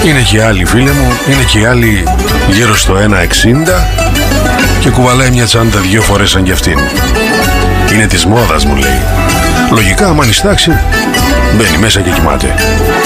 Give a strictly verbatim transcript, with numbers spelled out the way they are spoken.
Είναι και οι άλλοι, φίλε μου, είναι και οι άλλοι γύρω στο ένα εξήντα και κουβαλάει μια τσάντα δυο φορές σαν κι αυτήν. Είναι της μόδας, μου λέει. Λογικά, άμα νηστάξει, μπαίνει μέσα και κοιμάται.